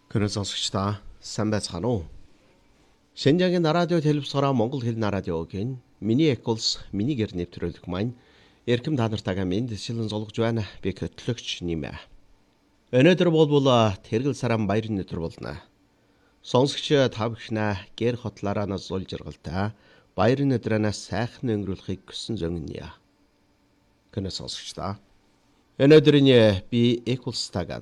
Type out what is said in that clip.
Гэрээ сонсогчдаа сайн байцгаана уу? Шинжаагийн радио телевизээрээ Монгол хэлний радиогийн миний эколс миний гэр нэвтрүүлэх маань эрхэм та нартайгаа минь дэвшилэн зулгаж байна. Би хөтлөгч нэмэ. Өнөөдөр бол тэргэл саран баярын өдөр болно. Сонсогч та бүхнээ гэр хотлаараа нас зул жаргалтай баярын өдрөөнөөс сайхан өнгөрүүлэхийг хүсэн зөнгөнье. Гэнэ сонсогчдаа. Өнөөдрийн би эколстаг